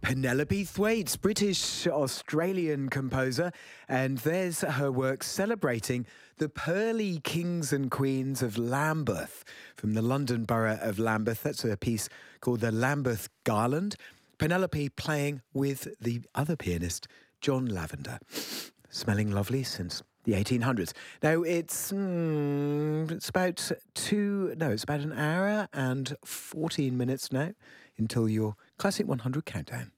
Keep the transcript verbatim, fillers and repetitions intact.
Penelope Thwaites, British-Australian composer, and there's her work celebrating the pearly kings and queens of Lambeth from the London borough of Lambeth. That's a piece called the Lambeth Garland. Penelope playing with the other pianist, John Lavender. Smelling lovely since the eighteen hundreds. Now, it's, mm, it's about two, no, it's about an hour and fourteen minutes now until your Classic one hundred countdown.